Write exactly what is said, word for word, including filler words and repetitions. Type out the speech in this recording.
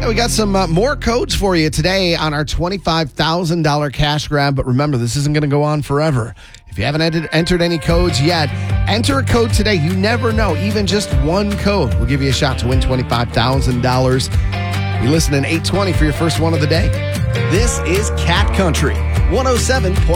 Yeah, we got some uh, more codes for you today on our twenty-five thousand dollars cash grab. But remember, this isn't going to go on forever. If you haven't entered, entered any codes yet, enter a code today. You never know. Even just one code will give you a shot to win twenty-five thousand dollars. You listen in eight twenty for your first one of the day. This is Cat Country one oh seven point